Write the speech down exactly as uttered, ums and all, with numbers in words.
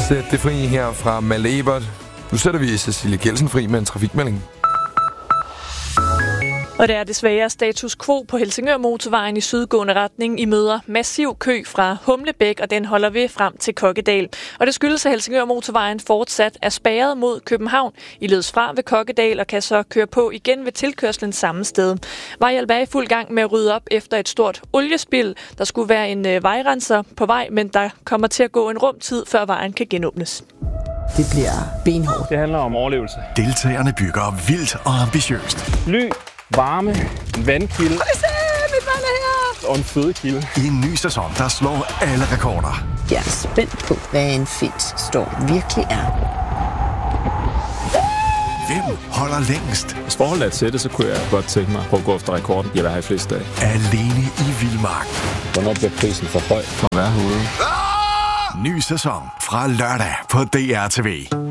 Sæt det fri her fra Malte Ebert. Nu sætter vi Cecilie Kjeldsen fri med en trafikmelding. Og det er desværre status quo på Helsingør Motorvejen i sydgående retning. I møder massiv kø fra Humlebæk, og den holder ved frem til Kokkedal. Og det skyldes, at Helsingør Motorvejen fortsat er spærret mod København. I ledes fra ved Kokkedal og kan så køre på igen ved tilkørslen samme sted. Vejhjælp er i fuld gang med at rydde op efter et stort oliespild. Der skulle være en øh, vejrenser på vej, men der kommer til at gå en rumtid, før vejen kan genåbnes. Det bliver benhårdt. Det handler om overlevelse. Deltagerne bygger vildt og ambitiøst. Ly, varme, en vandkilde. Kan I se, mit vand er her! Og en fødekilde. I en ny sæson, der slår alle rekorder. Jeg er spændt på, hvad en Fit-storm virkelig er. Hvem holder længst? Hvis forholdet er til det, så kunne jeg godt tænke mig at gå efter rekorden. Jeg vil have i flest dage. Alene i vildmark. Hvornår bliver prisen for høj for at være herude? Ny sæson fra lørdag på D R T V.